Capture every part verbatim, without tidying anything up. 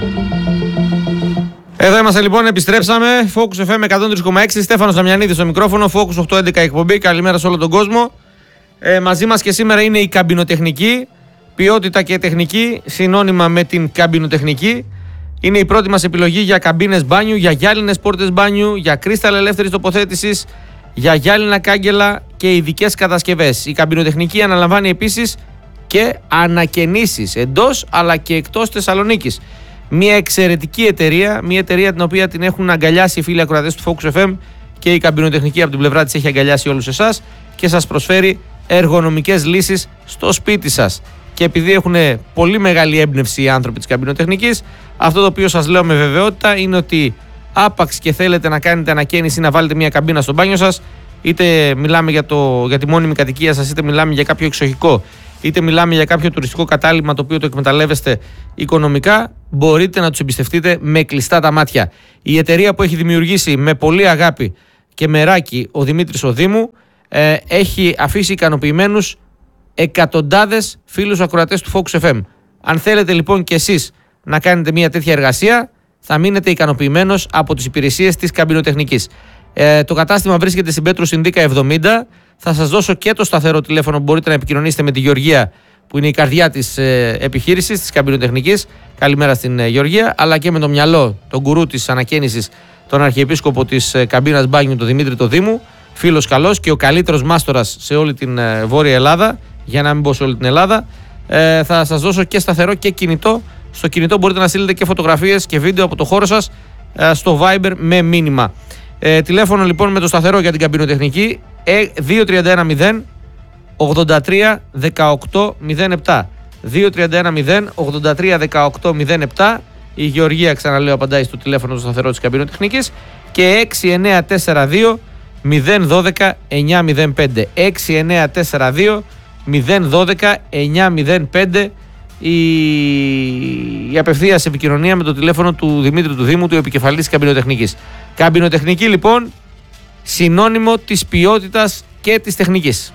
Εδώ είμαστε λοιπόν, επιστρέψαμε. Focus εφ εμ εκατόν τρία κόμμα έξι. Στέφανος Δαμιανίδης στο μικρόφωνο. Focus οκτακόσια έντεκα εκπομπή. Καλημέρα σε όλο τον κόσμο. Ε, μαζί μας και σήμερα είναι η καμπινοτεχνική. Ποιότητα και τεχνική συνώνυμα με την καμπινοτεχνική. Είναι η πρώτη μας επιλογή για καμπίνες μπάνιου, για γυάλινες πόρτες μπάνιου, για κρίσταλ ελεύθερης τοποθέτησης, για γυάλινα κάγκελα και ειδικές κατασκευές. Η καμπινοτεχνική αναλαμβάνει επίσης και ανακαινήσεις εντός αλλά και εκτός Θεσσαλονίκης. Μια εξαιρετική εταιρεία, μια εταιρεία την οποία την έχουν αγκαλιάσει οι φίλοι ακροατές του Focus εφ εμ και η καμπινοτεχνική από την πλευρά της έχει αγκαλιάσει όλους εσάς και σας προσφέρει εργονομικές λύσεις στο σπίτι σας. Και επειδή έχουν πολύ μεγάλη έμπνευση οι άνθρωποι της καμπινοτεχνικής, αυτό το οποίο σας λέω με βεβαιότητα είναι ότι άπαξ και θέλετε να κάνετε ανακαίνιση ή να βάλετε μια καμπίνα στο μπάνιο σας, είτε μιλάμε για, το, για τη μόνιμη κατοικία σας, είτε μιλάμε για κάποιο εξοχικό, είτε μιλάμε για κάποιο τουριστικό κατάλημα το οποίο το εκμεταλλεύεστε οικονομικά, μπορείτε να τους εμπιστευτείτε με κλειστά τα μάτια. Η εταιρεία που έχει δημιουργήσει με πολύ αγάπη και μεράκι ο Δημήτρης ο Δήμου ε, έχει αφήσει ικανοποιημένους εκατοντάδες φίλους ακροατές του Focus εφ εμ. Αν θέλετε λοιπόν και εσείς να κάνετε μια τέτοια εργασία, θα μείνετε ικανοποιημένος από τις υπηρεσίες της καμπινοτεχνικής. Ε, το κατάστημα βρίσκεται στην Πέτρου Συνδίκα εβδομήντα. Θα σας δώσω και το σταθερό τηλέφωνο που μπορείτε να επικοινωνήσετε με τη Γεωργία, που είναι η καρδιά της ε, επιχείρησης της καμπινοτεχνικής. Καλημέρα στην ε, Γεωργία, αλλά και με το μυαλό, τον γκουρού της ανακαίνισης, τον Αρχιεπίσκοπο της ε, καμπίνας μπάνιου, τον Δημήτρη το Δήμου. Φίλος καλός και ο καλύτερος μάστορας σε όλη την ε, Βόρεια Ελλάδα, για να μην πω σε όλη την Ελλάδα. Ε, θα σας δώσω και σταθερό και κινητό. Στο κινητό μπορείτε να στείλετε και φωτογραφίες και βίντεο από το χώρο σας ε, στο Viber με μήνυμα. Ε, τηλέφωνο λοιπόν με το σταθερό για την καμπινοτεχνική ε, δύο τρία ένα μηδέν ογδόντα τρία δεκαοκτώ μηδέν επτά. δύο τρία ένα μηδέν ογδόντα τρία δεκαοκτώ μηδέν επτά. Η Γεωργία, ξαναλέω, απαντάει στο τηλέφωνο του σταθερό της καμπινοτεχνικής. Και έξι εννιά τέσσερα δύο μηδέν ένα δύο εννιά μηδέν πέντε. έξι εννιά τέσσερα δύο μηδέν ένα δύο εννιά μηδέν πέντε. Η... η απευθείας επικοινωνία με το τηλέφωνο του Δημήτρη του Δήμου, του επικεφαλής της καμπινοτεχνικής. Καμπινοτεχνική λοιπόν, συνώνυμο της ποιότητας και της τεχνικής.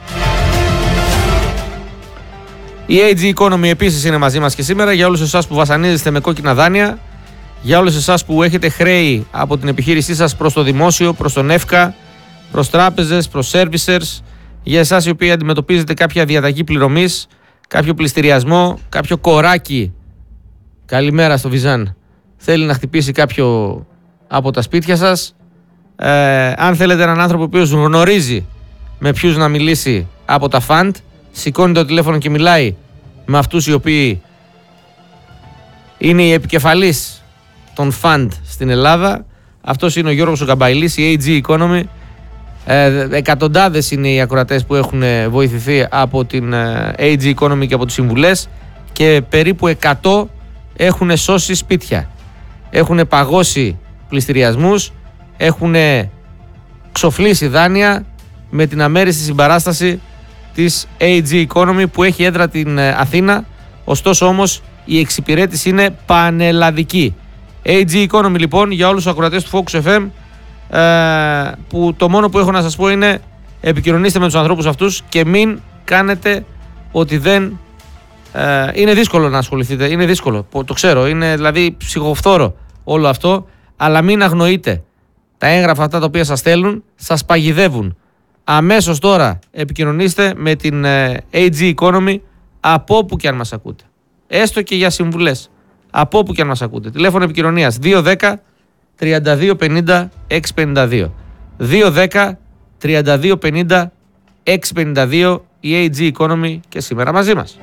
Η έι τζι Economy επίσης είναι μαζί μας και σήμερα, για όλους εσάς που βασανίζεστε με κόκκινα δάνεια, για όλους εσάς που έχετε χρέη από την επιχείρησή σας προς το δημόσιο, προς τον ΕΦΚΑ, προς τράπεζες, προς servicers, για εσάς οι οποίοι αντιμετωπίζετε κάποια διαταγή πληρωμής, κάποιο πληστηριασμό, κάποιο κοράκι, καλημέρα στο Βιζάν, θέλει να χτυπήσει κάποιο από τα σπίτια σας. Ε, αν θέλετε έναν άνθρωπο ο οποίος γνωρίζει με ποιους να μιλήσει από τα φαντ, σηκώνει το τηλέφωνο και μιλάει με αυτούς οι οποίοι είναι οι επικεφαλής των φαντ στην Ελλάδα. Αυτός είναι ο Γιώργος ο Καμπαϊλής, η έι τζι Economy. Ε, εκατοντάδες είναι οι ακροατές που έχουν βοηθηθεί από την έι τζι Economy και από τις συμβουλές και περίπου εκατό έχουν σώσει σπίτια, έχουν παγώσει πληστηριασμούς, έχουν ξοφλήσει δάνεια με την αμέριστη συμπαράσταση της έι τζι Economy που έχει έδρα την Αθήνα, ωστόσο όμως η εξυπηρέτηση είναι πανελλαδική. έι τζι Economy λοιπόν, για όλους τους ακροατές του Focus εφ εμ, ε, που το μόνο που έχω να σας πω είναι επικοινωνήστε με τους ανθρώπους αυτούς και μην κάνετε ότι δεν ε, είναι δύσκολο να ασχοληθείτε, είναι δύσκολο, το ξέρω, είναι δηλαδή ψυχοφθόρο όλο αυτό, αλλά μην αγνοείτε τα έγγραφα αυτά τα οποία σας στέλνουν, σας παγιδεύουν. Αμέσως τώρα επικοινωνήστε με την έι τζι Economy από όπου και αν μας ακούτε. Έστω και για συμβουλές. Από όπου και αν μας ακούτε. Τηλέφωνο επικοινωνίας δύο ένα μηδέν τριάντα δύο πενήντα έξι πενήντα δύο. δύο ένα μηδέν τριάντα δύο πενήντα έξι πενήντα δύο, η έι τζι Economy και σήμερα μαζί μας.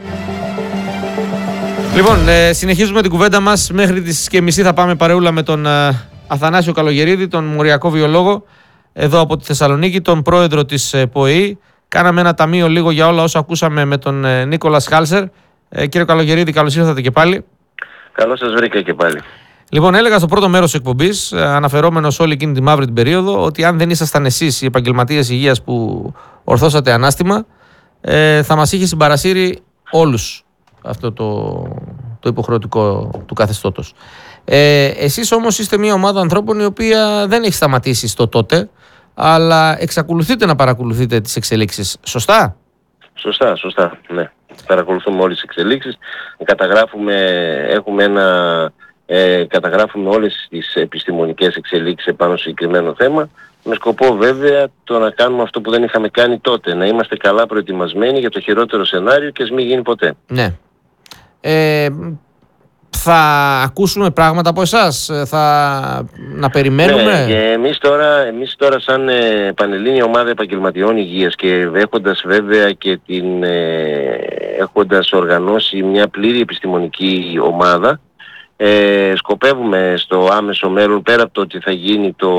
Λοιπόν, ε, συνεχίζουμε την κουβέντα μας. Μέχρι τις και μισή θα πάμε παρεούλα με τον ε, Αθανάσιο Καλογερίδη, τον μοριακό βιολόγο εδώ από τη Θεσσαλονίκη, τον πρόεδρο της ΠΟΗ. Κάναμε ένα ταμείο λίγο για όλα όσα ακούσαμε με τον ε, Νίκολας Χάλσερ. Ε, κύριε Καλογερίδη, καλώς ήρθατε και πάλι. Καλώς σας βρήκα και πάλι. Λοιπόν, έλεγα στο πρώτο μέρος της εκπομπής, ε, αναφερόμενος όλη εκείνη τη μαύρη την περίοδο, ότι αν δεν ήσασταν εσείς οι επαγγελματίες υγείας που ορθώσατε ανάστημα, ε, θα μας είχε συμπαρασύρει όλους αυτό το, το υποχρεωτικό του καθεστώτος. Ε, εσείς όμως είστε μια ομάδα ανθρώπων η οποία δεν έχει σταματήσει στο τότε, αλλά εξακολουθείτε να παρακολουθείτε τις εξελίξεις. Σωστά? Σωστά, σωστά, ναι. Παρακολουθούμε όλες τις εξελίξεις, καταγράφουμε, έχουμε ένα ε, καταγράφουμε όλες τις επιστημονικές εξελίξεις επάνω στο συγκεκριμένο θέμα, με σκοπό βέβαια το να κάνουμε αυτό που δεν είχαμε κάνει τότε, να είμαστε καλά προετοιμασμένοι για το χειρότερο σενάριο και ας μην γίνει ποτέ. Ναι. Ε, θα ακούσουμε πράγματα από εσάς, θα να περιμένουμε. Ναι, και εμείς τώρα, εμείς τώρα σαν ε, Πανελλήνια Ομάδα Επαγγελματιών Υγείας και έχοντας βέβαια και την, ε, έχοντας οργανώσει μια πλήρη επιστημονική ομάδα, ε, σκοπεύουμε στο άμεσο μέλλον, πέρα από το ότι θα γίνει το,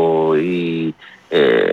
η, ε,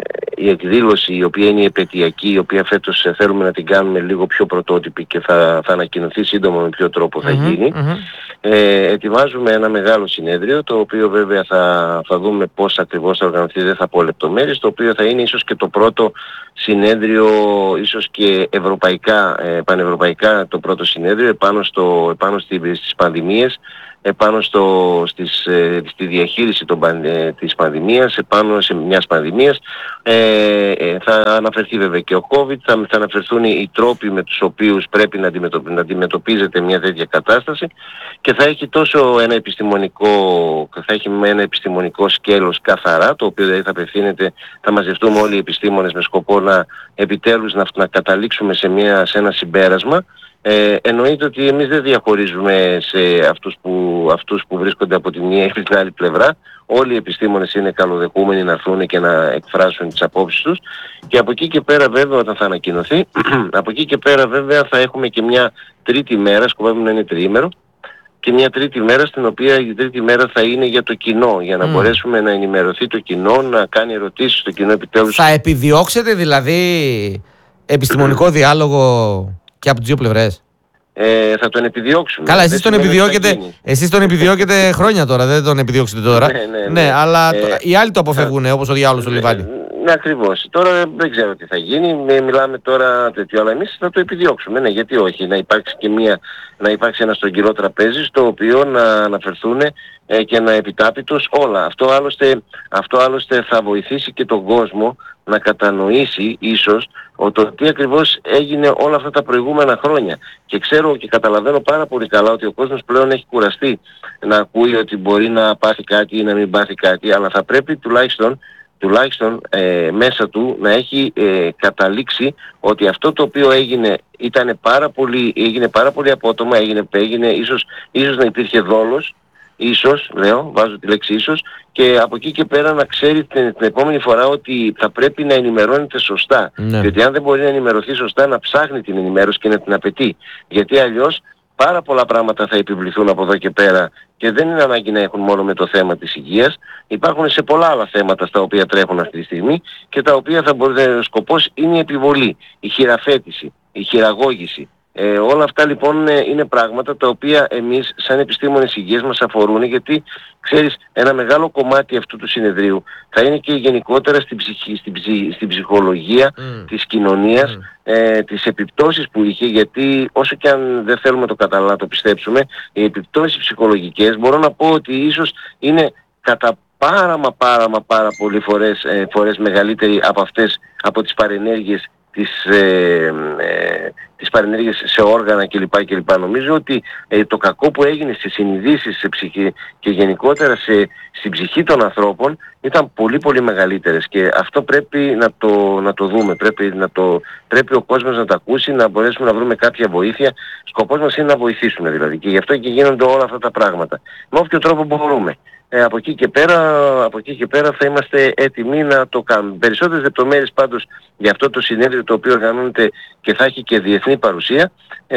η εκδήλωση η οποία είναι η επαιτειακή, η οποία φέτος θέλουμε να την κάνουμε λίγο πιο πρωτότυπη και θα, θα ανακοινωθεί σύντομα με ποιο τρόπο θα Mm-hmm, γίνει. mm-hmm. Ε, ετοιμάζουμε ένα μεγάλο συνέδριο, το οποίο βέβαια θα, θα δούμε πώς ακριβώς θα οργανωθεί, δεν θα πω λεπτομέρειες, το οποίο θα είναι ίσως και το πρώτο συνέδριο, ίσως και ευρωπαϊκά, ε, πανευρωπαϊκά το πρώτο συνέδριο επάνω, στο, επάνω στις πανδημίες, επάνω στο, στις, ε, στη διαχείριση των, ε, της πανδημίας, επάνω σε μιας πανδημίας. Ε, ε, θα αναφερθεί βέβαια και ο COVID, θα, θα αναφερθούν οι τρόποι με τους οποίους πρέπει να, αντιμετωπι, να αντιμετωπίζεται μια τέτοια κατάσταση και θα έχει τόσο ένα επιστημονικό, θα έχει ένα επιστημονικό σκέλος καθαρά, το οποίο δηλαδή θα απευθύνεται, θα μαζευτούμε όλοι οι επιστήμονες με σκοπό να επιτέλους να, να καταλήξουμε σε, μια, σε ένα συμπέρασμα. Ε, εννοείται ότι εμείς δεν διαχωρίζουμε σε αυτούς που, αυτούς που βρίσκονται από τη μία ή την άλλη πλευρά. Όλοι οι επιστήμονες είναι καλοδεχούμενοι να έρθουν και να εκφράσουν τις απόψεις τους και από εκεί και πέρα βέβαια όταν θα ανακοινωθεί από εκεί και πέρα βέβαια θα έχουμε και μια τρίτη μέρα, σκοπεύουμε να είναι τριήμερο, και μια τρίτη μέρα στην οποία η τρίτη μέρα θα είναι για το κοινό, για να mm. μπορέσουμε να ενημερωθεί το κοινό, να κάνει ερωτήσεις στο κοινό επιτέλους. Θα επιδιώξετε δηλαδή επιστημονικό διάλογο και από τις δύο πλευρές? Ε, θα τον επιδιώξουμε. Καλά, εσείς τον επιδιώκετε, εσείς τον επιδιώκετε χρόνια τώρα, δεν τον επιδιώξετε τώρα. Ναι, ναι, ναι. ναι αλλά ε, οι άλλοι το αποφεύγουν ε, όπως ο διάολος στο λιβάνι. Ναι, ακριβώς. Τώρα δεν ξέρω τι θα γίνει. Μιλάμε τώρα τέτοιο, αλλά εμείς θα το επιδιώξουμε. Ναι, γιατί όχι. Να υπάρξει και μια, να υπάρξει ένα στρογγυλό τραπέζι στο οποίο να αναφερθούν ε, και να επιτάπητος όλα. Αυτό άλλωστε, αυτό άλλωστε θα βοηθήσει και τον κόσμο να κατανοήσει ίσως ότι τι ακριβώς έγινε όλα αυτά τα προηγούμενα χρόνια. Και ξέρω και καταλαβαίνω πάρα πολύ καλά ότι ο κόσμος πλέον έχει κουραστεί να ακούει ότι μπορεί να πάθει κάτι ή να μην πάθει κάτι, αλλά θα πρέπει τουλάχιστον τουλάχιστον ε, μέσα του να έχει ε, καταλήξει ότι αυτό το οποίο έγινε ήταν πάρα πολύ, έγινε πάρα πολύ απότομα, έγινε, έγινε ίσως, ίσως να υπήρχε δόλος, ίσως, λέω, βάζω τη λέξη ίσως, και από εκεί και πέρα να ξέρει την, την επόμενη φορά ότι θα πρέπει να ενημερώνεται σωστά. Ναι. Διότι αν δεν μπορεί να ενημερωθεί σωστά, να ψάχνει την ενημέρωση και να την απαιτεί. Γιατί αλλιώς πάρα πολλά πράγματα θα επιβληθούν από εδώ και πέρα και δεν είναι ανάγκη να έχουν μόνο με το θέμα της υγείας. Υπάρχουν σε πολλά άλλα θέματα στα οποία τρέχουν αυτή τη στιγμή και τα οποία θα μπορεί, ο σκοπός είναι η επιβολή, η χειραφέτηση, η χειραγώγηση. Ε, όλα αυτά λοιπόν είναι πράγματα τα οποία εμείς σαν επιστήμονες υγείας μας αφορούν, γιατί ξέρεις ένα μεγάλο κομμάτι αυτού του συνεδρίου θα είναι και γενικότερα στην, ψυχή, στην, ψυχ, στην ψυχολογία mm. της κοινωνίας, mm. ε, τις επιπτώσεις που είχε, γιατί όσο και αν δεν θέλουμε το καταλάβουμε, το πιστέψουμε, οι επιπτώσεις ψυχολογικές μπορώ να πω ότι ίσως είναι κατά πάρα μα πάρα μα πάρα πολλές φορές, ε, φορές μεγαλύτερη από αυτές, από τις παρενέργειες τις, ε, ε, τις παρενέργειες σε όργανα κλπ. κλπ. Νομίζω ότι ε, το κακό που έγινε στις συνειδήσεις σε ψυχή και γενικότερα σε, στην ψυχή των ανθρώπων ήταν πολύ πολύ μεγαλύτερες και αυτό πρέπει να το, να το δούμε, πρέπει, να το, πρέπει ο κόσμος να το ακούσει, να μπορέσουμε να βρούμε κάποια βοήθεια. Σκοπός μας είναι να βοηθήσουμε δηλαδή και γι' αυτό και γίνονται όλα αυτά τα πράγματα. Με όποιο τρόπο μπορούμε. Ε, από, εκεί και πέρα, από εκεί και πέρα θα είμαστε έτοιμοι να το κάνουμε. Περισσότερες λεπτομέρειες πάντως για αυτό το συνέδριο το οποίο οργανώνεται και θα έχει και διεθνή παρουσία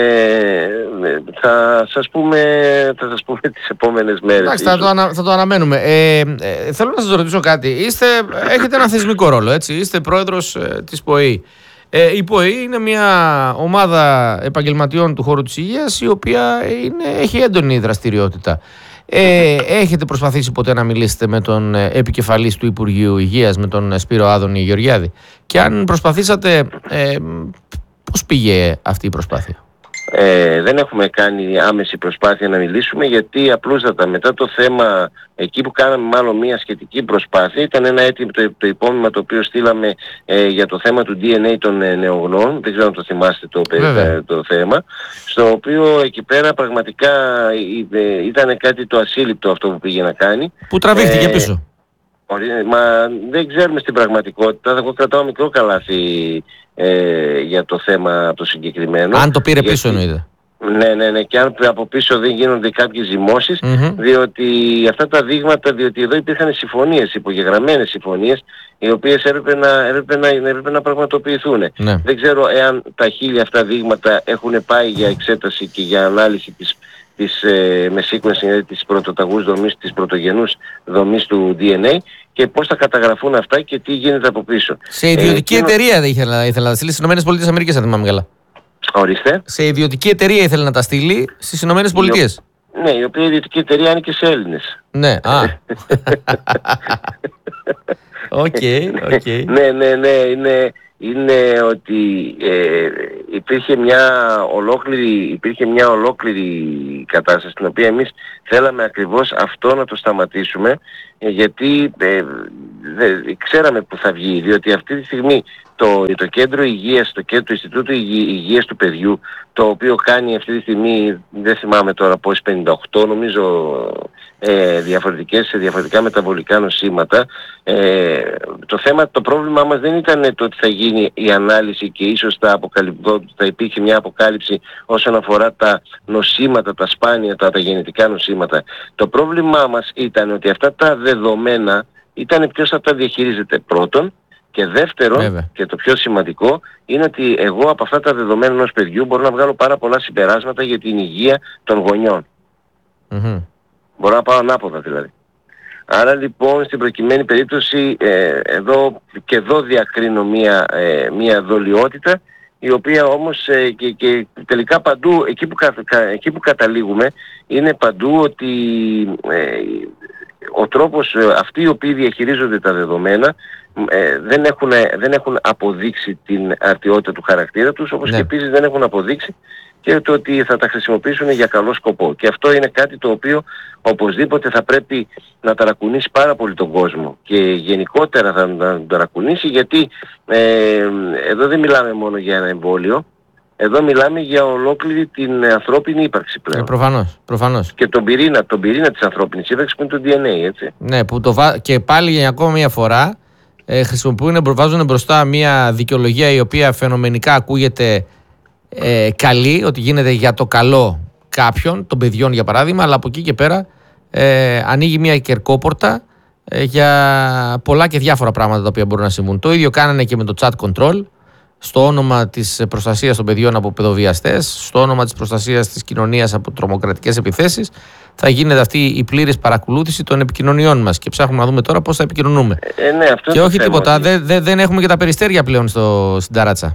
ε, θα, σας πούμε, θα σας πούμε τις επόμενες μέρες. Εντάξει, θα, το ανα, θα το αναμένουμε. Ε, ε, θέλω να σας ρωτήσω κάτι. Είστε, έχετε ένα θεσμικό ρόλο, έτσι. Είστε πρόεδρος ε, της ΠΟΗ. Ε, η ΠΟΗ είναι μια ομάδα επαγγελματιών του χώρου της υγείας η οποία είναι, έχει έντονη δραστηριότητα. Ε, έχετε προσπαθήσει ποτέ να μιλήσετε με τον επικεφαλής του Υπουργείου Υγείας, με τον Σπύρο Άδωνη Γεωργιάδη? Και αν προσπαθήσατε, ε, πώς πήγε αυτή η προσπάθεια? Ε, δεν έχουμε κάνει άμεση προσπάθεια να μιλήσουμε, γιατί απλούστατα μετά το θέμα, εκεί που κάναμε μάλλον μια σχετική προσπάθεια, ήταν ένα έτοιμο το, το υπόμνημα το οποίο στείλαμε ε, για το θέμα του ντι εν έι των ε, νεογνών, δεν ξέρω αν το θυμάστε το, το, το θέμα, στο οποίο εκεί πέρα πραγματικά ε, ε, ήταν κάτι το ασύλληπτο αυτό που πήγε να κάνει. Που τραβήχτηκε ε, πίσω. Μα δεν ξέρουμε στην πραγματικότητα, εγώ κρατάω μικρό καλάθι ε, για το θέμα το συγκεκριμένο. Αν το πήρε γιατί, πίσω εννοείται. Ναι, ναι, ναι, και αν από πίσω δεν γίνονται κάποιες ζυμώσεις, Mm-hmm. διότι αυτά τα δείγματα, διότι εδώ υπήρχαν συμφωνίες, υπογεγραμμένες συμφωνίες, οι οποίες έπρεπε να, έπρεπε να, έπρεπε να πραγματοποιηθούν. Ναι. Δεν ξέρω εάν τα χίλια αυτά δείγματα έχουν πάει για εξέταση και για ανάλυση της της, ε, με sequencing της πρωτοταγούς δομής, της πρωτογενούς δομής του ντι εν έι και πώς θα καταγραφούν αυτά και τι γίνεται από πίσω. Σε ιδιωτική ε, εταιρεία εκείνο... ήθελα, ήθελα να στείλει στις ΗΠΑ, αν θυμάμαι καλά. Ορίστε. Σε ιδιωτική εταιρεία ήθελε να τα στείλει στις ΗΠΑ. Ναι, η οποία ιδιωτική εταιρεία είναι και σε Έλληνες. Ναι, α. Οκ, οκ. Ναι, ναι, ναι, είναι... είναι ότι ε, υπήρχε, μια ολόκληρη, υπήρχε μια ολόκληρη κατάσταση στην οποία εμείς θέλαμε ακριβώς αυτό να το σταματήσουμε, ε, γιατί ε, δε, ξέραμε που θα βγει, διότι αυτή τη στιγμή το, το κέντρο υγείας, το, κέντρο, το Ινστιτούτο Υγείας του Παιδιού, το οποίο κάνει αυτή τη στιγμή, δεν θυμάμαι τώρα πώς, πενήντα οκτώ νομίζω ε, διαφορετικές, διαφορετικά μεταβολικά νοσήματα, ε, το θέμα, το πρόβλημά μας δεν ήταν το ότι θα γίνει η ανάλυση και ίσως θα, θα υπήρχε μια αποκάλυψη όσον αφορά τα νοσήματα, τα σπάνια, τα, τα γενετικά νοσήματα. Το πρόβλημά μας ήταν ότι αυτά τα δεδομένα ήταν ποιος θα τα διαχειρίζεται πρώτον, και δεύτερον, Βέβαια. και το πιο σημαντικό, είναι ότι εγώ από αυτά τα δεδομένα ενός παιδιού μπορώ να βγάλω πάρα πολλά συμπεράσματα για την υγεία των γονιών. Mm-hmm. Μπορώ να πάω ανάποδα δηλαδή. Άρα λοιπόν στην προκειμένη περίπτωση ε, εδώ, και εδώ διακρίνω μία, ε, μία δολιότητα, η οποία όμως ε, και, και τελικά παντού, εκεί που, κα, εκεί που καταλήγουμε, είναι παντού ότι ε, ο τρόπος, ε, αυτοί οι οποίοι διαχειρίζονται τα δεδομένα ε, δεν, έχουν, δεν έχουν αποδείξει την αρτιότητα του χαρακτήρα τους, όπως ναι. και επίσης δεν έχουν αποδείξει και το ότι θα τα χρησιμοποιήσουν για καλό σκοπό. Και αυτό είναι κάτι το οποίο οπωσδήποτε θα πρέπει να ταρακουνήσει πάρα πολύ τον κόσμο και γενικότερα θα τον ταρακουνήσει, γιατί ε, εδώ δεν μιλάμε μόνο για ένα εμβόλιο, εδώ μιλάμε για ολόκληρη την ανθρώπινη ύπαρξη πλέον. Ε, προφανώς, προφανώς. Και τον πυρήνα, τον πυρήνα της ανθρώπινης ύπαρξης που είναι το ντι εν έι, έτσι. Ναι, που το βα... και πάλι για ακόμα μια φορά ε, χρησιμοποιούν, βάζουν μπροστά μια δικαιολογία η οποία φαινομενικά ακούγεται ε, καλή, ότι γίνεται για το καλό κάποιων, των παιδιών για παράδειγμα, αλλά από εκεί και πέρα ε, ανοίγει μια κερκόπορτα ε, για πολλά και διάφορα πράγματα τα οποία μπορούν να συμβούν. Το ίδιο κάνανε και με το chat control, στο όνομα της προστασίας των παιδιών από παιδοβιαστές, στο όνομα της προστασίας της κοινωνίας από τρομοκρατικές επιθέσεις, θα γίνεται αυτή η πλήρης παρακολούθηση των επικοινωνιών μας και ψάχνουμε να δούμε τώρα πώς θα επικοινωνούμε. Ε, ναι, αυτό και όχι τίποτα, δεν δε, δεν έχουμε και τα περιστέρια πλέον στο, στην ταράτσα.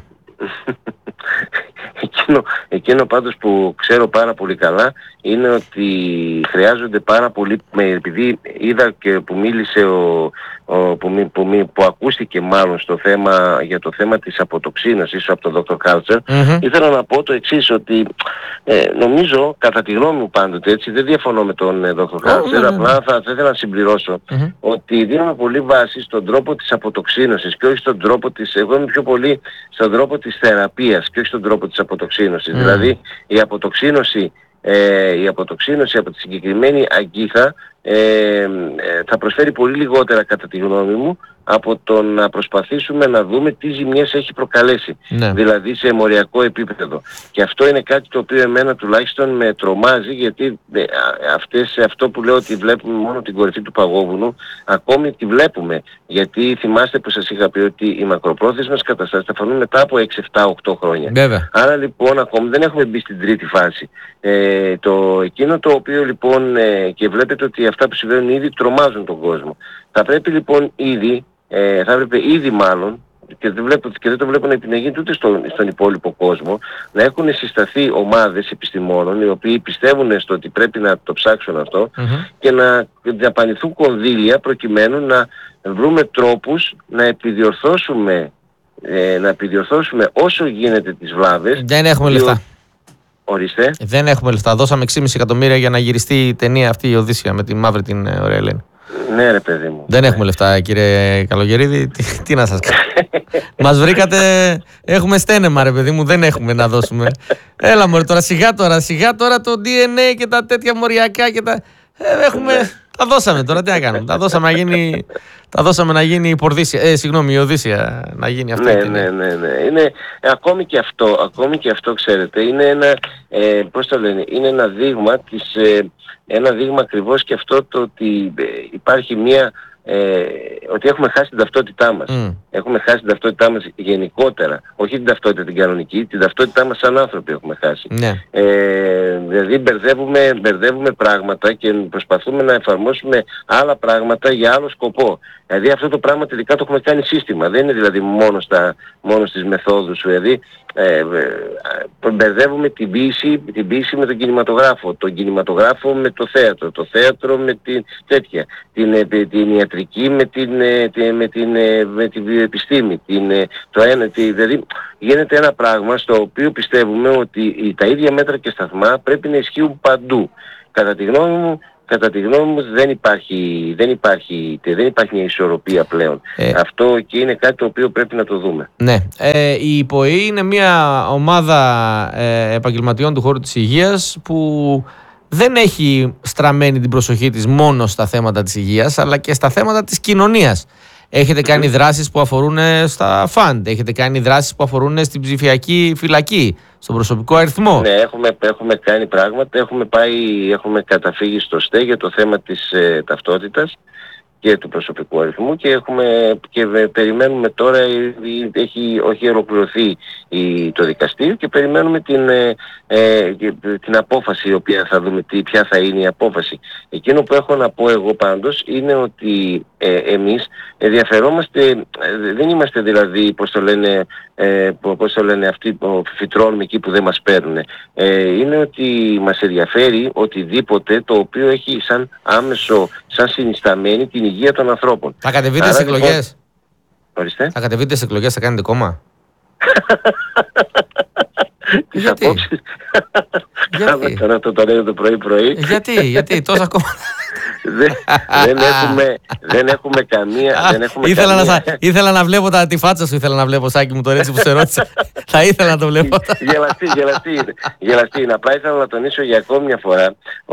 Εκείνο, εκείνο πάντως που ξέρω πάρα πολύ καλά είναι ότι χρειάζονται πάρα πολύ, επειδή είδα και που μίλησε ο, ο, που, που, που ακούστηκε μάλλον στο θέμα, για το θέμα της αποτοξίνωσης από τον δόκτωρ Κάλτσερ, mm-hmm. ήθελα να πω το εξής, ότι ε, νομίζω, κατά τη γνώμη μου πάντοτε, έτσι, δεν διαφωνώ με τον ε, δόκτωρ Κάλτσερ, mm-hmm. απλά θα, θα ήθελα να συμπληρώσω mm-hmm. ότι δίνουμε πολύ βάση στον τρόπο της αποτοξίνωσης και όχι στον τρόπο της, εγώ είμαι πιο πολύ στον τρόπο της θεραπείας και όχι στον τρόπο της αποτοξίνωσης. Mm. Δηλαδή η αποτοξίνωση, ε, η αποτοξίνωση από τη συγκεκριμένη αγκίθα ε, ε, θα προσφέρει πολύ λιγότερα κατά τη γνώμη μου από το να προσπαθήσουμε να δούμε τι ζημιές έχει προκαλέσει. Ναι. Δηλαδή σε αιμορριακό επίπεδο. Και αυτό είναι κάτι το οποίο εμένα τουλάχιστον με τρομάζει, γιατί ε, αυτές, αυτό που λέω ότι βλέπουμε μόνο την κορυφή του παγόβουνου, ακόμη τη βλέπουμε. Γιατί θυμάστε που σας είχα πει ότι οι μακροπρόθεσμες καταστάσεις θα φανούν μετά από έξι, επτά, οκτώ χρόνια. Βέβαια. Άρα λοιπόν ακόμη δεν έχουμε μπει στην τρίτη φάση. Ε, το, εκείνο το οποίο λοιπόν ε, και βλέπετε ότι αυτά που συμβαίνουν ήδη τρομάζουν τον κόσμο. Θα πρέπει λοιπόν ήδη Ε, θα έπρεπε ήδη μάλλον, και δεν, βλέπω, και δεν το βλέπω να γίνεται ούτε στον, στον υπόλοιπο κόσμο, να έχουν συσταθεί ομάδες επιστημόνων οι οποίοι πιστεύουν στο ότι πρέπει να το ψάξουν αυτό mm-hmm. και να διαπανηθούν κονδύλια προκειμένου να βρούμε τρόπους να επιδιορθώσουμε, ε, να επιδιορθώσουμε όσο γίνεται τις βλάβες. Δεν έχουμε λεφτά. Ορίστε. Δεν έχουμε λεφτά. Δώσαμε έξι και μισό εκατομμύρια για να γυριστεί η ταινία αυτή η Οδύσσεια με τη μαύρη την ωραία Ελένη. Ναι, ρε παιδί μου. Δεν έχουμε λεφτά, κύριε Καλογερίδη. Τι, τι να σας κάνω. Μας βρήκατε. Έχουμε στένεμα, ρε παιδί μου. Δεν έχουμε να δώσουμε. Έλα, μωρέ, τώρα σιγά τώρα. Σιγά τώρα το ντι εν έι και τα τέτοια μοριακά και τα. Ε, έχουμε. Τα δώσαμε τώρα. Τι να κάνουμε. Τα δώσαμε να γίνει. Τα δώσαμε να γίνει η Πορδίσια. Ε, συγγνώμη, η Οδύσσεια να γίνει αυτή. Ναι, ναι, ναι, ναι. Είναι, ακόμη και αυτό, ακόμη και αυτό, ξέρετε, είναι ένα, ε, πώς το λένε, είναι ένα δείγμα της, ε, ένα δείγμα ακριβώς και αυτό το ότι ε, υπάρχει μια, ε, ότι έχουμε χάσει την ταυτότητά μας. Mm. Έχουμε χάσει την ταυτότητά μας γενικότερα, όχι την ταυτότητα την κανονική, την ταυτότητά μας σαν άνθρωποι έχουμε χάσει. Yeah. Ε, δηλαδή μπερδεύουμε, μπερδεύουμε πράγματα και προσπαθούμε να εφαρμόσουμε άλλα πράγματα για άλλο σκοπό. Δηλαδή αυτό το πράγμα τελικά το έχουμε κάνει σύστημα, δεν είναι δηλαδή μόνο, στα, μόνο στις μεθόδους. Δηλαδή ε, ε, μπερδεύουμε την ποίηση, την ποίηση με τον κινηματογράφο, τον κινηματογράφο με το θέατρο, το θέατρο με την τέτοια, την, την ιατρική με την, με την, με την επιστήμη, την, το ένα, τη, δηλαδή γίνεται ένα πράγμα στο οποίο πιστεύουμε ότι τα ίδια μέτρα και σταθμά πρέπει να ισχύουν παντού. Κατά τη γνώμη μου, κατά τη γνώμη μου δεν υπάρχει, δεν υπάρχει, δεν υπάρχει μια ισορροπία πλέον. Ε, Αυτό και είναι κάτι το οποίο πρέπει να το δούμε. Ναι. Ε, η ΥΠΟΗ είναι μια ομάδα ε, επαγγελματιών του χώρου της υγείας που δεν έχει στραμμένη την προσοχή της μόνο στα θέματα της υγείας αλλά και στα θέματα της κοινωνίας. Έχετε κάνει δράσεις που αφορούν στα φαντ, έχετε κάνει δράσεις που αφορούν στην ψηφιακή φυλακή, στον προσωπικό αριθμό. Ναι, έχουμε, έχουμε κάνει πράγματα, έχουμε, πάει, έχουμε καταφύγει στο ΣΤΕ για το θέμα της ε, ταυτότητας και του προσωπικού αριθμού και, έχουμε, και περιμένουμε τώρα, έχει, όχι ολοκληρωθεί η, το δικαστήριο και περιμένουμε την, ε, ε, την απόφαση, η οποία θα δούμε τι, ποια θα είναι η απόφαση. Εκείνο που έχω να πω εγώ πάντως είναι ότι ε, εμείς ενδιαφερόμαστε, ε, δεν είμαστε δηλαδή, πώς το λένε, ε, πώς το λένε αυτοί που φυτρώνουμε εκεί που δεν μας παίρνουν. Ε, είναι ότι μας ενδιαφέρει οτιδήποτε το οποίο έχει σαν άμεσο, σαν συνισταμένη την υγεία των ανθρώπων. Θα κατεβείτε στις εκλογές. Ορίστε. Θα κατεβείτε στις εκλογές, θα κάνετε κόμμα. Τις απόψεις. Γιατί. Τώρα το λέω το πρωί πρωί. Γιατί, γιατί τόσα κόμματα. δεν, δεν, έχουμε, δεν έχουμε καμία... δεν έχουμε ήθελα, καμία... Να, ήθελα να βλέπω τα, τη φάτσα σου, ήθελα να βλέπω, Σάκη μου, το έτσι που σε ρώτησα. Θα ήθελα να το βλέπω. Γελαστή, γελαστή, γελαστή. Απλά ήθελα να τονίσω για ακόμη μια φορά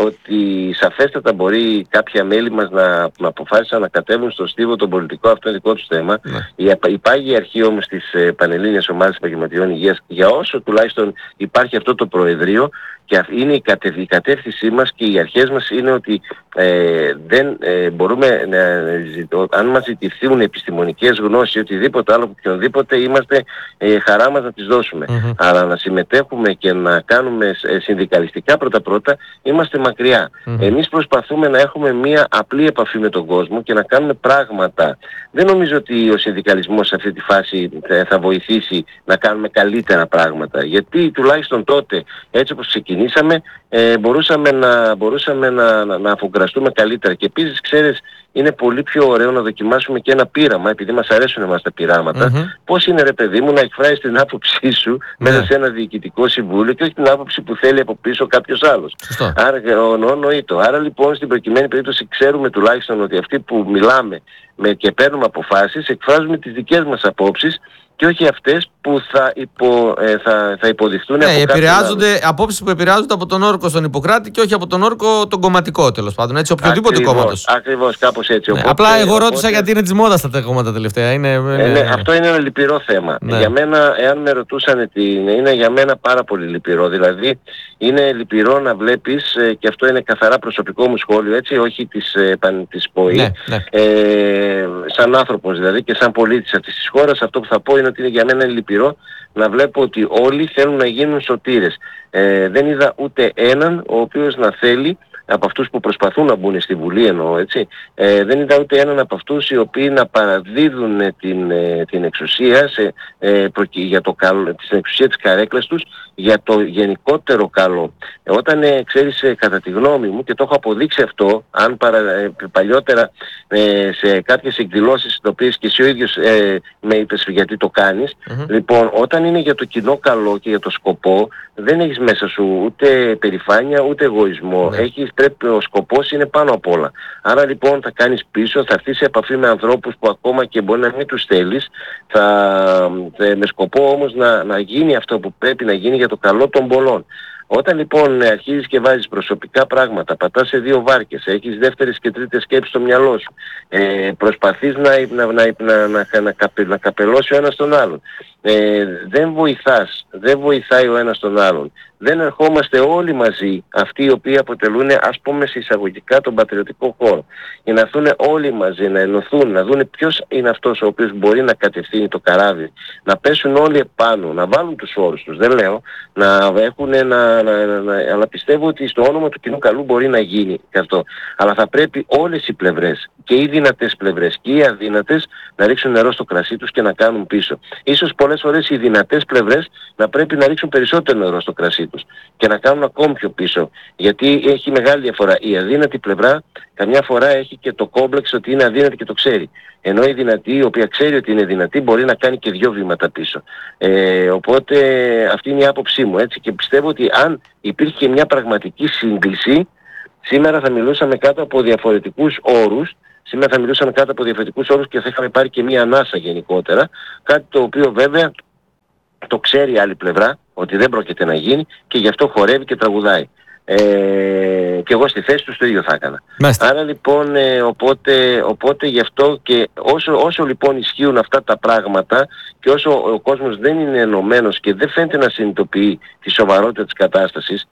ότι σαφέστατα μπορεί κάποια μέλη μας να, να αποφάσισαν να κατέβουν στο στίβο τον πολιτικό, αυτό είναι δικό τους θέμα. Ναι. Η, η πάγια αρχή όμως της ε, Πανελλήνιας Ομάδας Επαγγελματιών Υγείας, για όσο τουλάχιστον υπάρχει αυτό το Προεδρείο, και είναι η, κατευ... η κατεύθυνσή μας και οι αρχές μας είναι ότι ε, δεν ε, μπορούμε να ζητώ, αν μας ζητηθούν επιστημονικές γνώσεις ή οτιδήποτε άλλο που οποιονδήποτε είμαστε ε, χαρά μας να τις δώσουμε. Mm-hmm. Αλλά να συμμετέχουμε και να κάνουμε ε, συνδικαλιστικά πρώτα-πρώτα είμαστε μακριά. Mm-hmm. Εμείς προσπαθούμε να έχουμε μια απλή επαφή με τον κόσμο και να κάνουμε πράγματα. Δεν νομίζω ότι ο συνδικαλισμός σε αυτή τη φάση θα βοηθήσει να κάνουμε καλύτερα πράγματα. Γιατί τουλάχιστον τότε, έτσι όπως ξεκινήσαμε, ε, μπορούσαμε, να, μπορούσαμε να, να, να αφογκραστούμε καλύτερα. Και επίσης, ξέρεις, είναι πολύ πιο ωραίο να δοκιμάσουμε και ένα πείραμα, επειδή μας αρέσουν εμάς τα πειράματα. Mm-hmm. Πώς είναι, ρε παιδί μου, να εκφράσεις την άποψή σου mm-hmm. μέσα σε ένα διοικητικό συμβούλιο και όχι την άποψη που θέλει από πίσω κάποιος άλλος. Σωστό. Άρα, νοήτο. Άρα λοιπόν, στην προκειμένη περίπτωση, ξέρουμε τουλάχιστον ότι αυτοί που μιλάμε με, και παίρνουμε αποφάσεις, εκφράζουμε τις δικές μας απόψεις και όχι αυτές που θα, υπο, ε, θα, θα υποδειχτούν ναι, από επηρεάζονται, απόψεις που επηρεάζονται από τον όρκο στον Ιπποκράτη και όχι από τον όρκο τον κομματικό, τέλος πάντων, έτσι, οποιοδήποτε κόμματος. Ακριβώς, κάπως έτσι. Ναι, οπότε, απλά εγώ ρώτησα οπότε... γιατί είναι της μόδας τα κόμματα τελευταία. Είναι, ε, ναι, ναι, αυτό είναι ένα λυπηρό θέμα. Ναι. Για μένα, εάν με ρωτούσαν τι είναι, είναι για μένα πάρα πολύ λυπηρό. Δηλαδή, είναι λυπηρό να βλέπεις, ε, και αυτό είναι καθαρά προσωπικό μου σχόλιο, έτσι, όχι της, ε, της ΠΟΗ, ναι, ναι. Ε, σαν άνθρωπος δηλαδή και σαν πολίτης αυτής της χώρας, αυτό που θα πω είναι ότι είναι για μένα λυπηρό να βλέπω ότι όλοι θέλουν να γίνουν σωτήρες. Ε, δεν είδα ούτε έναν ο οποίος να θέλει από αυτούς που προσπαθούν να μπουν στη Βουλή εννοώ, έτσι, ε, δεν είδα ούτε έναν από αυτούς οι οποίοι να παραδίδουν την, ε, την εξουσία σε, ε, για το καλό, την εξουσία της καρέκλας τους για το γενικότερο καλό. Ε, όταν ε, ξέρεις ε, κατά τη γνώμη μου, και το έχω αποδείξει αυτό, αν παρα, ε, παλιότερα ε, σε κάποιες εκδηλώσεις τις οποίες και εσύ ο ίδιος ε, με είπες γιατί το κάνεις, mm-hmm. λοιπόν όταν είναι για το κοινό καλό και για το σκοπό, δεν έχεις μέσα σου ούτε περηφάνεια ούτε εγωισμό. Mm-hmm. Έχεις, πρέπει, ο σκοπός είναι πάνω απ' όλα. Άρα λοιπόν θα κάνεις πίσω, θα έρθεις σε επαφή με ανθρώπους που ακόμα και μπορεί να μην τους θέλεις, θα, με σκοπό όμως να, να γίνει αυτό που πρέπει να γίνει για το καλό των πολλών. Όταν λοιπόν αρχίζεις και βάζεις προσωπικά πράγματα, πατάς σε δύο βάρκες, έχεις δεύτερες και τρίτες σκέψεις στο μυαλό σου, ε, προσπαθείς να, να, να, να, να, να, καπε, να καπελώσει ο ένας τον άλλον, ε, δεν βοηθάς, δεν βοηθάει ο ένας τον άλλον, δεν ερχόμαστε όλοι μαζί αυτοί οι οποίοι αποτελούν, ας πούμε σε εισαγωγικά, τον πατριωτικό χώρο, για να έρθουν όλοι μαζί, να ενωθούν, να δουν ποιος είναι αυτός ο οποίος μπορεί να κατευθύνει το καράβι, να πέσουν όλοι επάνω, να βάλουν τους όρους τους, δεν λέω, να έχουν ένα, να, να, να, αλλά πιστεύω ότι στο όνομα του κοινού καλού μπορεί να γίνει και αυτό. Αλλά θα πρέπει όλες οι πλευρές, και οι δυνατές πλευρές και οι αδύνατες, να ρίξουν νερό στο κρασί τους και να κάνουν πίσω. Ίσως πολλές φορές οι δυνατές πλευρές να πρέπει να ρίξουν περισσότερο νερό στο κρασί τους και να κάνουν ακόμη πιο πίσω. Γιατί έχει μεγάλη διαφορά. Η αδύνατη πλευρά καμιά φορά έχει και το κόμπλεξ ότι είναι αδύνατη και το ξέρει. Ενώ η δυνατή, η οποία ξέρει ότι είναι δυνατή, μπορεί να κάνει και δύο βήματα πίσω. Ε, οπότε αυτή είναι η άποψή μου, έτσι. Και πιστεύω ότι αν υπήρχε μια πραγματική σύγκληση, σήμερα θα μιλούσαμε κάτω από διαφορετικούς όρους, σήμερα θα μιλούσαμε κάτω από διαφορετικούς όρους και θα είχαμε πάρει και μια ανάσα γενικότερα, κάτι το οποίο βέβαια το ξέρει η άλλη πλευρά, ότι δεν πρόκειται να γίνει και γι' αυτό χορεύει και τραγουδάει. Ε, και εγώ στη θέση του το ίδιο θα έκανα. Μάλιστα. Άρα λοιπόν ε, οπότε, οπότε γι' αυτό και όσο, όσο λοιπόν ισχύουν αυτά τα πράγματα και όσο ο κόσμος δεν είναι ενωμένος και δεν φαίνεται να συνειδητοποιεί τη σοβαρότητα της κατάστασης,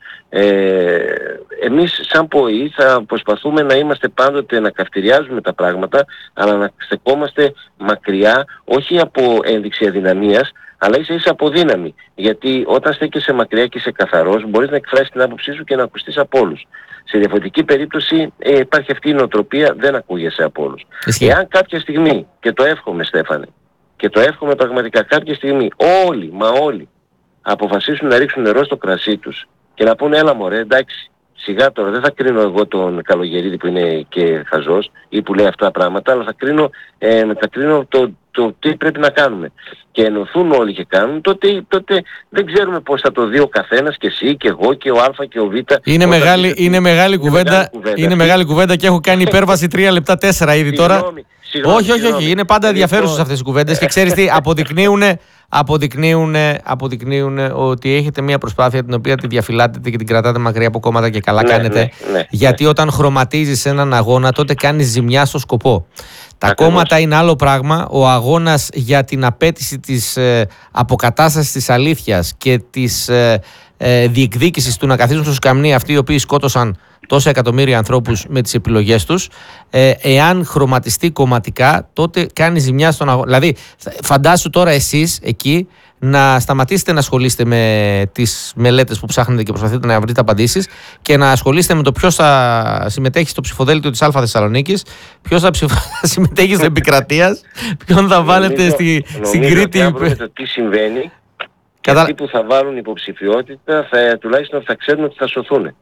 ε, εμείς σαν ΠΟΗ θα προσπαθούμε να είμαστε πάντοτε, να καυτηριάζουμε τα πράγματα, αλλά να στεκόμαστε μακριά, όχι από ένδειξη αδυναμίας, αλλά είσαι ίσα από δύναμη. Γιατί όταν στέκεσαι μακριά και είσαι καθαρός, μπορείς να εκφράσεις την άποψή σου και να ακουστείς από όλους. Σε διαφορετική περίπτωση ε, υπάρχει αυτή η νοοτροπία, δεν ακούγεσαι από όλους. Εάν κάποια στιγμή, και το εύχομαι Στέφανε, και το εύχομαι πραγματικά, κάποια στιγμή όλοι, μα όλοι, αποφασίσουν να ρίξουν νερό στο κρασί τους και να πούνε έλα μωρέ, εντάξει, σιγά τώρα, δεν θα κρίνω εγώ τον Καλογερίδη που είναι και χαζός ή που λέει αυτά τα πράγματα, αλλά θα κρίνω, ε, θα κρίνω το, το τι πρέπει να κάνουμε. Και ενωθούν όλοι και κάνουν, τότε, τότε δεν ξέρουμε πώς θα το δει ο καθένας, και εσύ και εγώ και ο Α και ο Β. Είναι, μεγάλη, είναι, είναι μεγάλη κουβέντα, είναι μεγάλη κουβέντα και έχω κάνει υπέρβαση τρία λεπτά τέσσερα ήδη τώρα. Συγγνώμη, συγγνώμη, όχι, όχι, όχι, είναι πάντα ενδιαφέρουσες αυτές οι κουβέντες και ξέρεις τι, αποδεικνύουν, αποδεικνύουν, αποδεικνύουν ότι έχετε μια προσπάθεια την οποία τη διαφυλάτετε και την κρατάτε μακριά από κόμματα και καλά ναι, κάνετε. Ναι, ναι, γιατί ναι. όταν χρωματίζεις έναν αγώνα, τότε κάνεις ζημιά στο σκοπό. Τα Ακριβώς. κόμματα είναι άλλο πράγμα. Ο αγώνας για την απέτηση της ε, αποκατάστασης της αλήθειας και της ε, ε, διεκδίκησης του να καθίσουν στο σκαμνί αυτοί οι οποίοι σκότωσαν τόσα εκατομμύρια ανθρώπους με τις επιλογές τους, ε, εάν χρωματιστεί κομματικά, τότε κάνει ζημιά στον αγώνα. Δηλαδή, φαντάσου τώρα εσείς εκεί να σταματήσετε να ασχολείστε με τις μελέτες που ψάχνετε και προσπαθείτε να βρείτε απαντήσεις και να ασχολείστε με το ποιος θα συμμετέχει στο ψηφοδέλτιο της Α Θεσσαλονίκης, ποιος θα ψηφ... συμμετέχει στο Επικρατείας, ποιον θα βάλετε νομίζω, στη, νομίζω στην Κρήτη. Αν βρούμε το τι συμβαίνει, Κατα... αυτοί που θα βάλουν υποψηφιότητα θα, τουλάχιστον θα ξέρουν ότι θα σωθούν.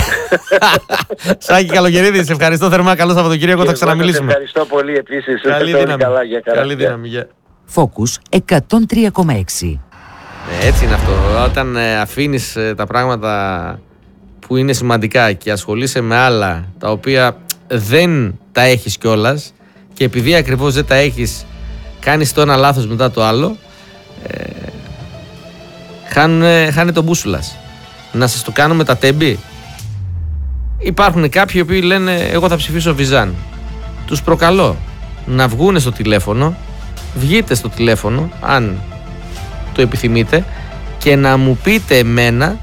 Σάκη Καλογερίδη, σε ευχαριστώ θερμά. Καλό Σαββατοκύριακο, θα ξαναμιλήσουμε. Ευχαριστώ πολύ επίσης. Καλή δύναμη. Καλά, για καλά. Καλή δύναμη. Yeah. Focus εκατόν τρία κόμμα έξι. Ε, έτσι είναι αυτό. Όταν ε, αφήνεις ε, τα πράγματα που είναι σημαντικά και ασχολείσαι με άλλα τα οποία δεν τα έχεις κιόλας και επειδή ακριβώς δεν τα έχεις κάνεις το ένα λάθος μετά το άλλο, ε, χάνουν, χάνει τον μπούσουλας. Να σας το κάνω με τα τέμπη. Υπάρχουν κάποιοι που λένε εγώ θα ψηφίσω Βυζάν. Τους προκαλώ να βγούνε στο τηλέφωνο, βγείτε στο τηλέφωνο αν το επιθυμείτε και να μου πείτε εμένα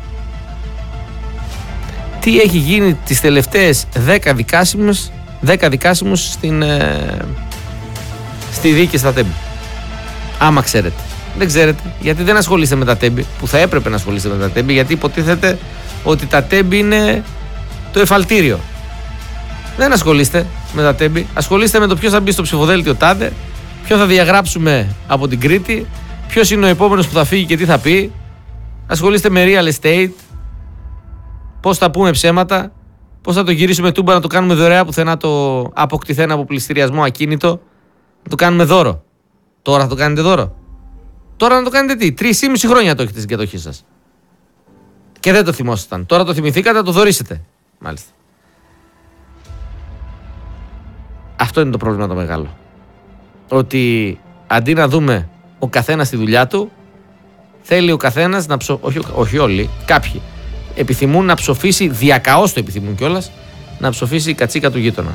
τι έχει γίνει τις τελευταίες δέκα δικάσιμους, δέκα δικάσιμους στην, ε, στη δίκη στα τέμπη. Άμα ξέρετε. Δεν ξέρετε, γιατί δεν ασχολείστε με τα τέμπη, που θα έπρεπε να ασχολείστε με τα τέμπη, γιατί υποτίθεται ότι τα τέμπη είναι το εφαλτήριο. Δεν ασχολείστε με τα τέμπη. Ασχολείστε με το ποιος θα μπει στο ψηφοδέλτιο τάδε, ποιο θα διαγράψουμε από την Κρήτη, ποιος είναι ο επόμενος που θα φύγει και τι θα πει. Ασχολείστε με real estate, πώς θα πούμε ψέματα, πώς θα το γυρίσουμε τούμπα να το κάνουμε δωρεά πουθενά το αποκτηθέν από πληστηριασμό ακίνητο, να το κάνουμε δώρο. Τώρα θα το κάνετε δώρο. Τώρα να το κάνετε τι, τρεις ή μισή χρόνια το έχετε στην κατοχή σας. Και δεν το θυμόσασταν. Τώρα το θυμηθήκατε, να το δωρήσετε. Μάλιστα. Αυτό είναι το πρόβλημα το μεγάλο. Ότι αντί να δούμε ο καθένας τη δουλειά του, θέλει ο καθένας να ψω... όχι, όχι όλοι, κάποιοι επιθυμούν να ψοφήσει, διακαώς το επιθυμούν κιόλας, να ψοφήσει η κατσίκα του γείτονα.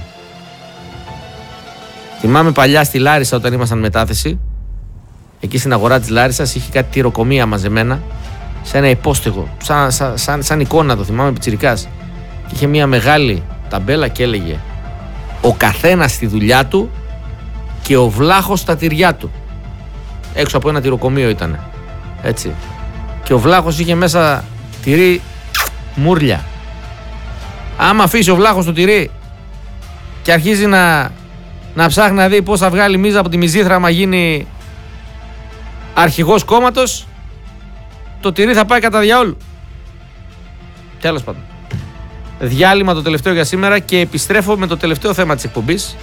Θυμάμαι παλιά στη Λάρισα όταν ήμασταν μετάθεση, εκεί στην αγορά της Λάρισσας είχε κάτι τυροκομεία μαζεμένα, σε ένα υπόστεγο, σαν, σαν, σαν, σαν εικόνα το θυμάμαι πιτσιρικάς. Και είχε μια μεγάλη ταμπέλα και έλεγε «Ο καθένας στη δουλειά του και ο βλάχος στα τυριά του». Έξω από ένα τυροκομείο ήτανε. Έτσι. Και ο βλάχος είχε μέσα τυρί μούρλια. Άμα αφήσει ο βλάχος το τυρί και αρχίζει να, να ψάχνει να δει πώς θα βγάλει μίζα από τη μυζήθρα άμα γίνει αρχηγός κόμματος, το τυρί θα πάει κατά διαόλου. Τέλος πάντων. Διάλειμμα το τελευταίο για σήμερα και επιστρέφω με το τελευταίο θέμα της εκπομπής,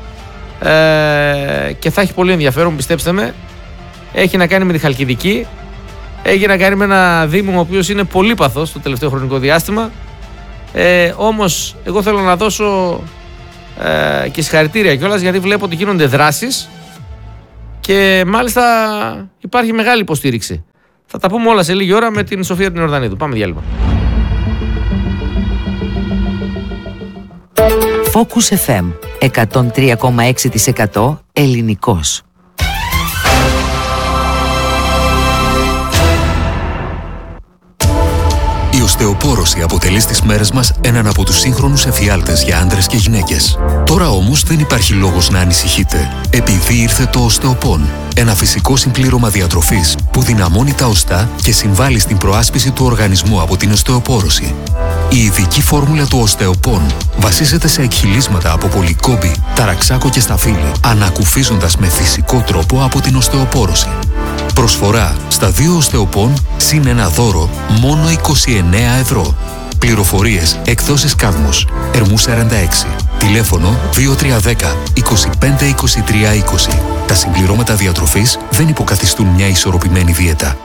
ε, και θα έχει πολύ ενδιαφέρον, πιστέψτε με. Έχει να κάνει με τη Χαλκιδική, έχει να κάνει με ένα δήμο ο οποίος είναι πολύπαθος το τελευταίο χρονικό διάστημα, ε, όμως εγώ θέλω να δώσω ε, και συγχαρητήρια κιόλας, γιατί βλέπω ότι γίνονται δράσεις και μάλιστα υπάρχει μεγάλη υποστήριξη. Θα τα πούμε όλα σε λίγη ώρα με την Σοφία την Ιορδανίδου. Πάμε διάλειμμα. Focus εφ εμ εκατόν τρία κόμμα έξι τοις εκατό ελληνικός. Η οστεοπόρωση αποτελεί στις μέρες μας έναν από τους σύγχρονους εφιάλτες για άντρες και γυναίκες. Τώρα όμως δεν υπάρχει λόγος να ανησυχείτε, επειδή ήρθε το οστεοπόν. Ένα φυσικό συμπλήρωμα διατροφής που δυναμώνει τα οστά και συμβάλλει στην προάσπιση του οργανισμού από την οστεοπόρωση. Η ειδική φόρμουλα του οστεοπόν βασίζεται σε εκχυλίσματα από πολυκόμπη, ταραξάκο και σταφύλι, ανακουφίζοντας με φυσικό τρόπο από την οστεοπόρωση. Προσφορά στα δύο οστεοπόν συν ένα δώρο μόνο είκοσι εννέα ευρώ. Πληροφορίες εκδόσεις Κάδμος, Ερμού σαράντα έξι. Τηλέφωνο δύο τρία ένα μηδέν είκοσι πέντε είκοσι τρία είκοσι. Τα συμπληρώματα διατροφής δεν υποκαθιστούν μια ισορροπημένη δίαιτα.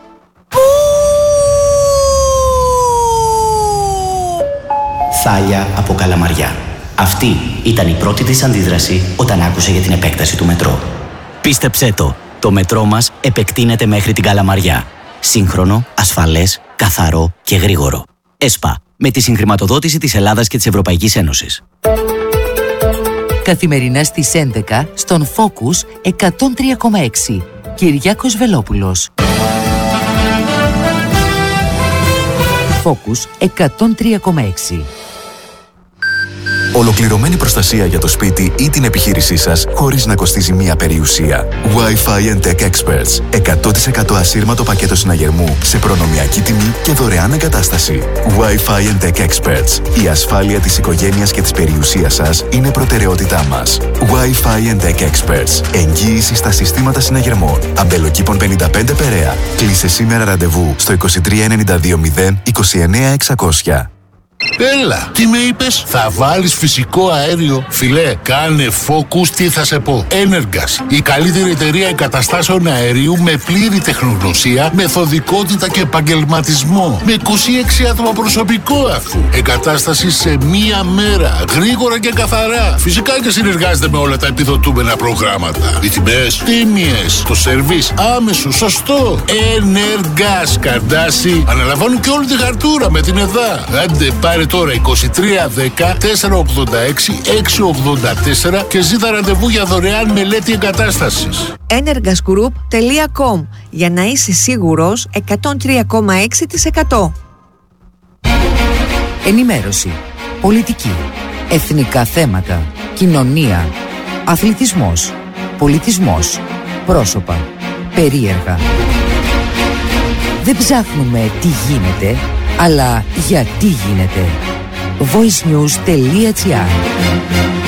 Θάλια από Καλαμαριά. Αυτή ήταν η πρώτη της αντίδραση όταν άκουσε για την επέκταση του μετρό. Πίστεψέ το, το μετρό μας επεκτείνεται μέχρι την Καλαμαριά. Σύγχρονο, ασφαλές, καθαρό και γρήγορο. ΕΣΠΑ, με τη συγχρηματοδότηση της Ελλάδας και της Ευρωπαϊκής Ένωσης. Καθημερινά στις έντεκα στον Focus εκατόν τρία κόμμα έξι. Κυριάκος Βελόπουλος. Focus εκατόν τρία κόμμα έξι. Ολοκληρωμένη προστασία για το σπίτι ή την επιχείρησή σας χωρίς να κοστίζει μία περιουσία. Wi-Fi and Tech Experts. εκατό τοις εκατό ασύρματο πακέτο συναγερμού σε προνομιακή τιμή και δωρεάν εγκατάσταση. Wi-Fi and Tech Experts. Η ασφάλεια της οικογένειας και της περιουσίας σας είναι προτεραιότητά μας. Wi-Fi and Tech Experts. Εγγύηση στα συστήματα συναγερμών. Αμπελοκήπων πενήντα πέντε Περαία. Κλείσε σήμερα ραντεβού στο είκοσι τρία ενενήντα δύο μηδέν είκοσι εννέα εξακόσια. Έλα, τι με είπες? Θα βάλεις φυσικό αέριο? Φιλέ, κάνε focus, τι θα σε πω. Energas, η καλύτερη εταιρεία εγκαταστάσεων αερίου με πλήρη τεχνογνωσία, μεθοδικότητα και επαγγελματισμό. Με είκοσι έξι άτομα προσωπικό αφού. Εγκατάσταση σε μία μέρα, γρήγορα και καθαρά. Φυσικά και συνεργάζεται με όλα τα επιδοτούμενα προγράμματα. Οι τιμές τίμιες, το σερβίς άμεσο, σωστό. Energas, Καρντάσι, αναλαμβάνουν και όλη τη χαρτούρα με την ΕΔΑ. Άντε, πάρε τώρα είκοσι τρία δέκα τετρακόσια ογδόντα έξι εξακόσια ογδόντα τέσσερα και ζήτα ραντεβού για δωρεάν μελέτη εγκατάστασης. energas group τελεία com, για να είσαι σίγουρος εκατόν τρία κόμμα έξι τοις εκατό. Ενημέρωση, πολιτική, εθνικά θέματα, κοινωνία, αθλητισμός, πολιτισμός, πρόσωπα, περίεργα. Δεν ψάχνουμε τι γίνεται, αλλά γιατί γίνεται. voice news τελεία gr.